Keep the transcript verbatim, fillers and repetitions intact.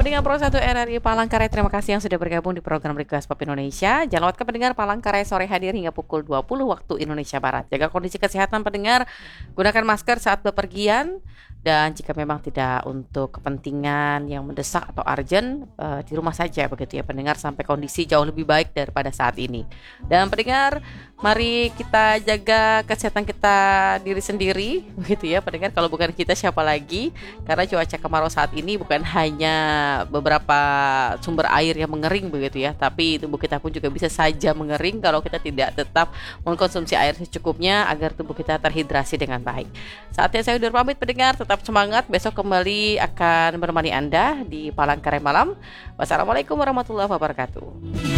pendengar Pro satu R R I Palangkaraya, terima kasih yang sudah bergabung di program Request Pop Indonesia. Jangan lewatkan pendengar, Palangkaraya sore hadir hingga pukul dua puluh waktu Indonesia Barat. Jaga kondisi kesehatan pendengar, gunakan masker saat bepergian. Dan jika memang tidak untuk kepentingan yang mendesak atau urgent, uh, di rumah saja begitu ya pendengar, sampai kondisi jauh lebih baik daripada saat ini. Dan pendengar, mari kita jaga kesehatan kita diri sendiri begitu ya pendengar. Kalau bukan kita siapa lagi? Karena cuaca kemarau saat ini bukan hanya beberapa sumber air yang mengering begitu ya, tapi tubuh kita pun juga bisa saja mengering kalau kita tidak tetap mengkonsumsi air secukupnya agar tubuh kita terhidrasi dengan baik. Saatnya saya undur pamit pendengar, tetap semangat, besok kembali akan menemani Anda di Palangkaraya Malam. Wassalamualaikum warahmatullahi wabarakatuh.